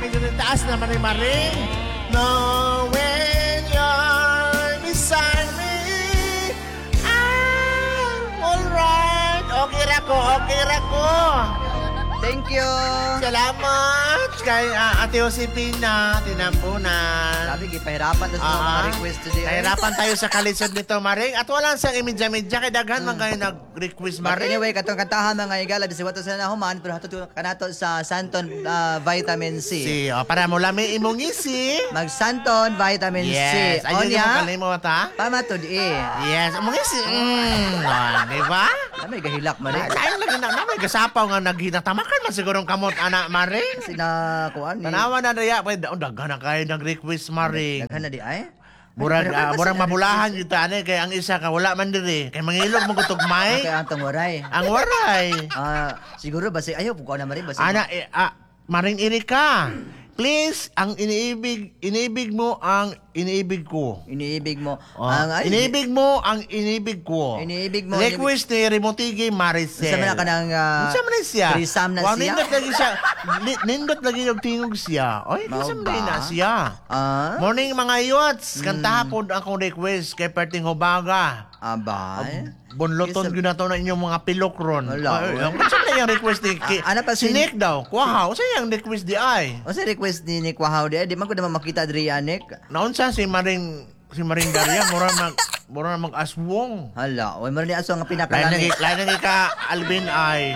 Maring taas na maring. No, when you're beside me, I'm alright. Okay ra ko. Thank you. Salamat kay Ate Josepina, tinampunan. Sabi, gipahirapan tayo sa mga request today. Kahirapan tayo sa kalisod nito, Maring. At wala sang imidya-midya kay daghan man kayo nag-request, But Maring. anyway, katong kantahan mga igala, bisiwato sila na human, pero hatod kanato sa Santon Vitamin C. Para mo lami imong isi. Mag-Santon Vitamin Yes. C. Ayun yung Onya, kalimot, ha? pamatod Yes. Imong isi. Di ba? May gahilak mo rin. Sayang lagi na may gasapaw nga naghinatamakan man sigurong kamot, anak, Maring. Sina, kuan ni. Tanawa na naya. Daghan na kayo nag-request, Maring. Daghan na di ay. Murag mabulahan yung tani kay ang isa ka wala man diri kay mangilog mo kutog mic. Kaya antong waray. Ang waray. Siguro basi ayaw ko na marin basi. Ana Maring Erika. Please, ang iniibig mo ang iniibig ko. Iniibig mo. Iniibig mo ang iniibig ko. Iniibig mo. Request ni Remotigi Maricel. Sa man ka nang Sa man siya. Trisam na siya. Nindot lagi siya. Nindot lagi yung tingog siya. Oy, kisam na siya. Morning mga yots. Kantahapon akong request kay Perting Hobaga. Abay. Bonloton gyud nato na inyong mga pilokron. Wala. Ang sa yung request ni Ano pa si Nick daw. Wow, sa yung request di ay. O sa request ni Nick Wahaw di man ko naman makita diri Nick. Naunsa si Maring Daria mura mag-aswong. Hala, oy marin aso nga pinakalangi. Lain na ka Alvin ay.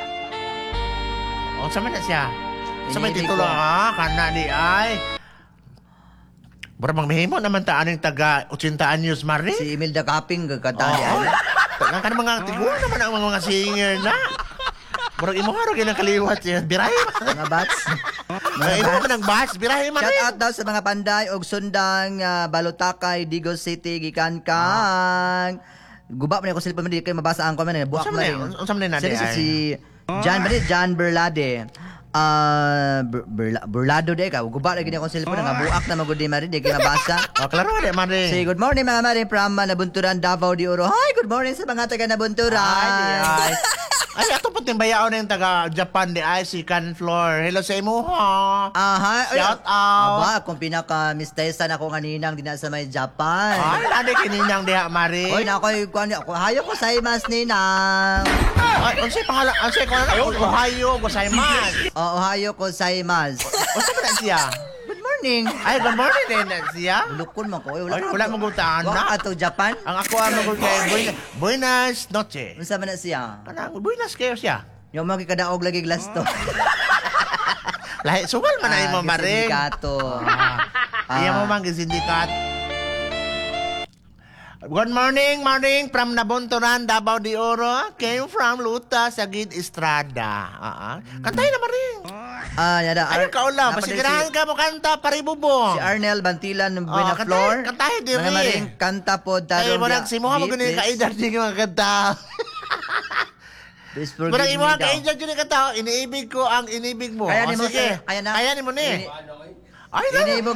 O sa man na siya. Sa may titulo kana di ay. Mura maghimo naman ta aning taga 80 anyos Maring. Si Imelda Kaping gagkatali ay. Nga ka mga tiguan naman ang mga singer na. Murag imo haro gyud ang kaliwat siya. Birahe man. Mga bats. Imo man ang bats, birahe man. Shout out daw sa mga panday og sundang Balutakay, Digos City gikan kang guba man ko cellphone man di kay mabasa ang comment buak man rin. Unsa man na Si John Berlade. Burlado de ka guba lagi ni akong cellphone nga buak na magudi mari di kay mabasa. Klaro de Maring. Say good morning mga mari from Nabunturan, Davao de Oro. Hi, good morning sa mga taga Nabunturan. Ay, ato po timbayaon ng taga Japan di ay si Can Floor. Hello sa imo ha. Shout out. Aba, kung pinaka-mistesan ako nga ninang din sa may Japan. Ay, ade kininang diha Maring. Oy, nakoy kuan ako. Hayo ko sa imas ninang. Ay, unsay pangalan? Unsay ko na? Ohio gozaimasu. Ohayo ko sa imas. Unsa man na siya? Good morning. Ay, good morning din na siya. Lukon man ko. Ay, wala mong gutaan Wa na. ato Japan. Ang ako ang magul kay Buenas noches. Unsa man na siya? Kanang buenas kayo siya. Yung mga kadaog lagi glass to. Lahi sugal man ay mo Maring. Sindikato. Iya mo man sindikat. Good morning, Maring from Nabunturan, Davao de Oro. Came from Luta, Sagid, Estrada. Kantahin na, Maring. Yada. Ayun ka ula, masigirahan ka mo kanta, paribubong. Si Arnel Bantilan ng Buena Flor. Kantahin din Mga maring kanta po Ay, marang si Moha mo ganun ka-edad din mga kanta. Please forgive Marang me imo daw. ka-edad din yung kanta. Iniibig ko ang inibig mo. Kaya ni mo, sige. kaya na. Kaya ni mo ni. Ay, Inibog.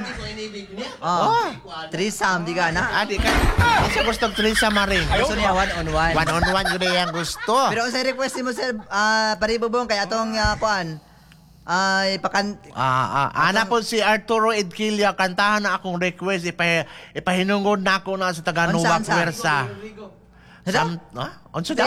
Trisam, di ka na? Adi ka. Isa gusto Teresa Maring. Gusto niya one-on-one. One-on-one yun na yung gusto. Pero sa request mo, sir, paribubong, kaya atong kuan, ay, Ana po si Arturo Edquilia, kantahan na akong request. Ipahinungod na ako na sa taga Nueva Puersa. Onso daw?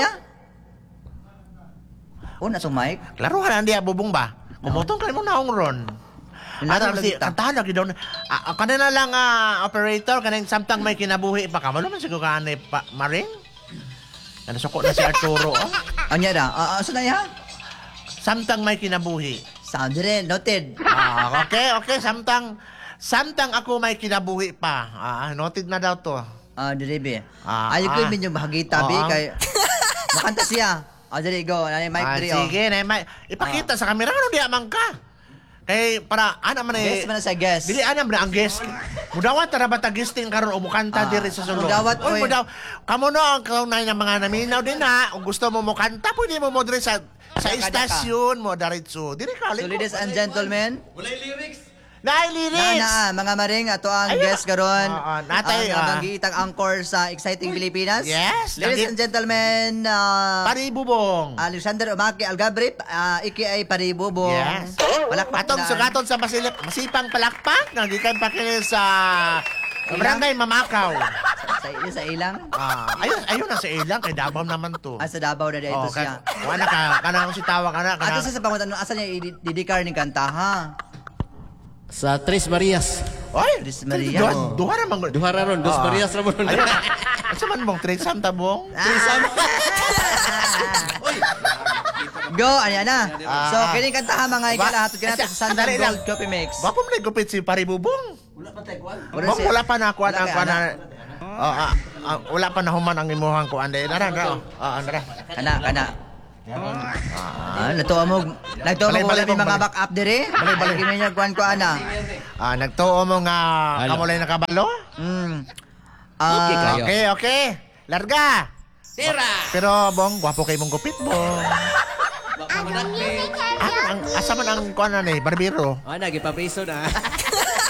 Una sa mic. Klaro ka na hindi bubong ba? Kumutong ka mo na akong ron. Kantahan lagi daw. Kanina lang operator, kanina samtang may kinabuhi pa ka. Malo man siguro ka ni Maring? Nasukot na si Arturo. Anya da? Asa na yan? Samtang may kinabuhi. Sound rin, noted. Okay. Samtang ako may kinabuhi pa. Noted na daw to. Diribi. Ayaw ko yung bahagita, bi, kay... Makanta siya. Diri, go. Mic 3, Sige, Mic. Ipakita sa kamera, ano di amang ka? Kay para ana man guest man sa guest. Dili ana man ang guest. Mudawat ra ba ta guesting karon o mukanta diri sa sulod. Mudawat oy. Kamo no ang kaunay ng mga naminaw din na. Kung gusto mo mukanta pwede mo diri sa istasyon mo diretso. Diri ka. So ladies and gentlemen, Walay lyrics. Nay linis. mga maring ato ang Ayun. guest karon. Oo, natay, ang magiitang anchor sa Exciting Pilipinas. Yes, Ladies and gentlemen, Paribubong. Alexander Umaki Algabrip, aka Paribubong. Yes. Palakpak Atong na. sugaton sa masipang palakpak nang gikan pa kini sa Barangay Mamakaw. Sa ilang. Ayun na sa ilang kay Davao naman to. Sa Davao na dito siya. Wala ka kanang si tawa kana Ato sa pangutan asa niya ididikar ni kanta ha. Sa Tres Marias. Oy, Tris Maria. Duha ra man. Duha ra ron, Dos Marias ra mo ron. Ayun. Asa man mong trade Santa Bong? Go, ano na. So, kining kanta ha mga Ba- ikalahatod ka natin sa Sunday Sandali lang. Gold Coffee Mix. Wa pa man gupit si Paribubong. Wala Wala pa na kuan ang Wala kuan kay na. Wala pa na human ang imuhang kuan dai. Nara. Nara. Kana. Natuwa mo Balay, wala balay, may mga balay. back up dire. Balay. Gimi niya kuan ko ana. Nagtuo mo nga kamulay na kabalo? Okay kayo. Okay. Larga. Tira! Pero bong, gwapo kay mong gupit bong. Asa man ang kuan na ni barbero? Nagi papriso na.